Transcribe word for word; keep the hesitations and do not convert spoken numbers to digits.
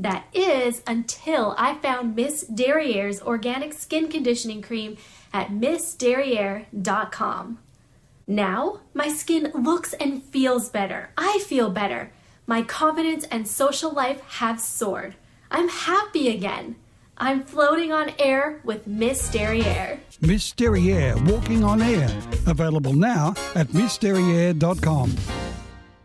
That is until I found Miss Derriere's organic skin conditioning cream at miss derriere dot com. Now, my skin looks and feels better. I feel better. My confidence and social life have soared. I'm happy again. I'm floating on air with Miss Derriere. Miss Derriere, walking on air. Available now at miss derriere dot com.